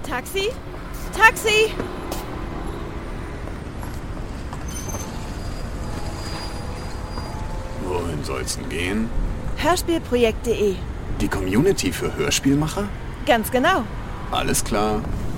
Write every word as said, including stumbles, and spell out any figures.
Taxi? Taxi! Wohin soll's denn gehen? Hörspielprojekt punkt de. Die Community für Hörspielmacher? Ganz genau. Alles klar.